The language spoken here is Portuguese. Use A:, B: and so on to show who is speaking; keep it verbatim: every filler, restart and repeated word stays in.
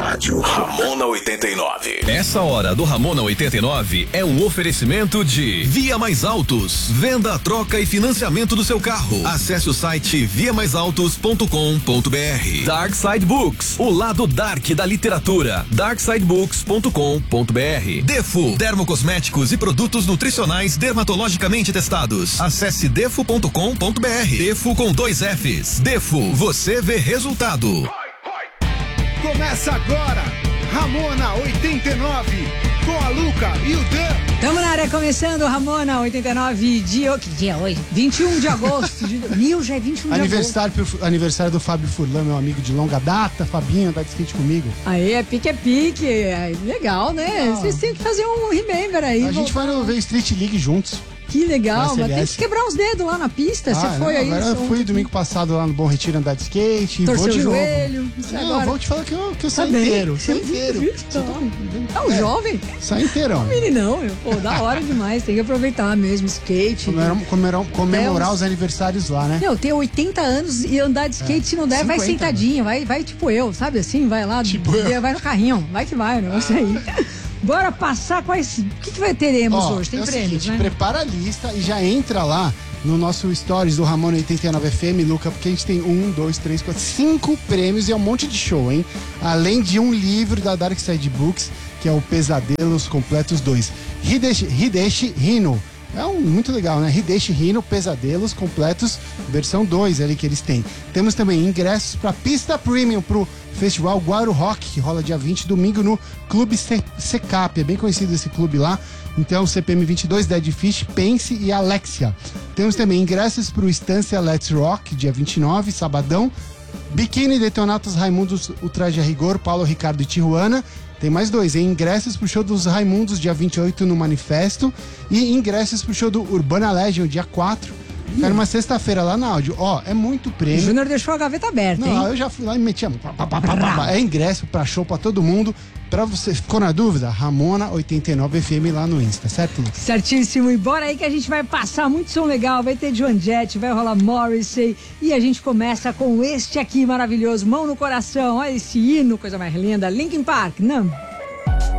A: rádio Ramona oitenta e nove.
B: Essa hora do Ramona oitenta e nove é um oferecimento de Via Mais Autos, venda, troca e financiamento do seu carro. Acesse o site via mais autos ponto com ponto br. Dark Side Books, o lado dark da literatura. dark side books ponto com ponto br. Defo, dermocosméticos e produtos nutricionais dermatologicamente testados. Acesse defo ponto com ponto br. Defo com dois Fs. Defo, você vê resultado.
C: Começa agora, Ramona oitenta e nove, com a Luca e o Dan.
D: Tamo na área, começando Ramona oitenta e nove, dia, que dia é hoje? vinte e um de agosto, de, mil, já é vinte e um
E: aniversário
D: de agosto.
E: Pro, aniversário do Fábio Furlan, meu amigo de longa data. Fabinho, tá de skate comigo.
D: Aí, é pique, é pique, é legal, né? Vocês têm que fazer um remember aí.
E: A gente vai ver Street League juntos.
D: Que legal, mas tem que quebrar os dedos lá na pista. Você ah, foi não, aí?
E: Agora eu fui domingo passado lá no Bom Retiro andar de skate.
D: Torceu
E: vou de
D: o joelho.
E: Não,
D: agora...
E: vou te falar que eu, que eu
D: tá
E: saí
D: bem.
E: inteiro. Saí inteiro.
D: É um é, jovem?
E: Sai inteirão.
D: Meninão, meu. Pô, da hora demais. Tem que aproveitar mesmo, skate.
E: Comemorar, comemorar, comemorar os aniversários lá, né?
D: Meu, tem oitenta anos e andar de skate, é. se não der, cinquenta, vai sentadinho. Vai, vai tipo eu, sabe assim? Vai lá,
E: tipo eu.
D: vai no carrinho. Vai que vai, não sei aí. Bora passar quais... O que, que vai teremos
E: Ó,
D: hoje? Tem
E: é
D: prêmios,
E: seguinte,
D: né?
E: Prepara a lista e já entra lá no nosso Stories do Ramona oitenta e nove F M, Luca, porque a gente tem um, dois, três, quatro, cinco prêmios e é um monte de show, hein? Além de um livro da Dark Side Books, que é o Pesadelos Completos dois. Hideshi, Hideshi Hino. É um muito legal, né? Hideshi Hino, Pesadelos Completos, versão dois ali que eles têm. Temos também ingressos para pista premium pro Festival Guaru Rock, que rola dia vinte, domingo, no Clube Secap. É bem conhecido esse clube lá. Então, C P M vinte e dois, Dead Fish, Pense e Alexia. Temos também ingressos pro Estância Let's Rock, dia vinte e nove, sabadão. Biquíni, Detonatos, Raimundos, O Traje a Rigor, Paulo Ricardo e Tijuana. Tem mais dois, hein? Ingressos pro show dos Raimundos, dia vinte e oito, no Manifesto. E ingressos pro show do Urbana Legion, dia quatro. Cara, uma sexta-feira lá na áudio. Ó, é muito prêmio.
D: O Júnior deixou a gaveta aberta,
E: Não,
D: hein?
E: eu já fui lá e meti a... Pá, pá, pá, pá, pá. É ingresso pra show pra todo mundo. Pra você, ficou na dúvida? Ramona oitenta e nove F M lá no Insta, certo, Lucas?
D: Certíssimo. E bora aí que a gente vai passar muito som legal. Vai ter Joan Jett, vai rolar Morrissey. E a gente começa com este aqui maravilhoso. Mão no coração. Olha esse hino, coisa mais linda. Linkin Park, não.